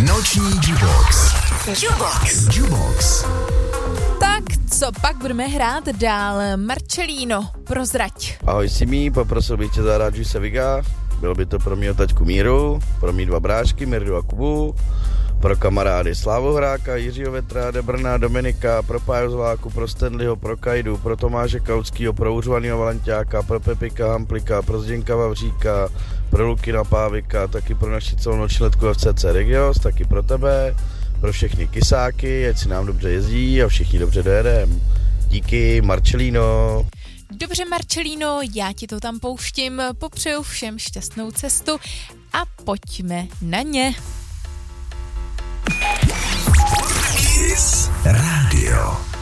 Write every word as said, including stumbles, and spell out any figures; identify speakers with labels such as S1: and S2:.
S1: Noční Jubox. Jubox. Jubox.
S2: Tak, co pak budeme hrát dál? Marcelino, prozrať.
S3: Ahoj Simí, poprosil bych tě zahrát Juice Viga. Bylo by to pro mýho taťku Míru, pro mý dva brášky, Mirdu a Kubu, pro kamarády Slávu Hráka, Jiřího Vetra, Debrna, Dominika, pro Páju Zváku, pro Stanleyho, pro Kajdu, pro Tomáše Kautskýho, pro Uřvanýho Valenťáka, pro Pepika Hamplika, pro Zděnka Vavříka, pro Lukina Pávika, taky pro naši celou nočletku F C C Regios, taky pro tebe, pro všechny kysáky, ať si nám dobře jezdí a všichni dobře dojedem. Díky, Marcelino.
S2: Dobře, Marcelino, já ti to tam pouštím, popřeju všem šťastnou cestu a pojďme na ně.
S1: Kiss Radio.